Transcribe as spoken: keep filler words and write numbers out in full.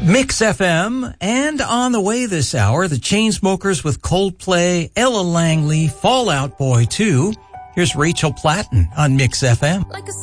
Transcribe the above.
Mix F M, and on the way this hour, the Chainsmokers with Coldplay, Ella Langley, Fall Out Boy two. Here's Rachel Platten on Mix F M. Like a